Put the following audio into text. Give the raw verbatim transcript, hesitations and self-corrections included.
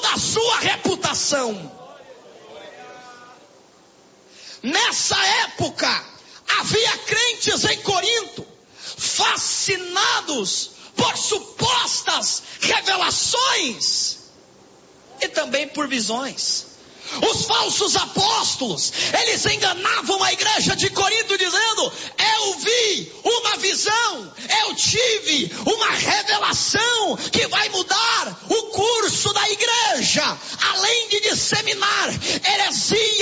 da sua reputação. Nessa época, havia crentes em Corinto, fascinados por supostas revelações e também por visões. Os falsos apóstolos, eles enganavam a igreja de Corinto dizendo: eu vi uma visão, eu tive uma revelação que vai mudar o curso da igreja, além de disseminar heresia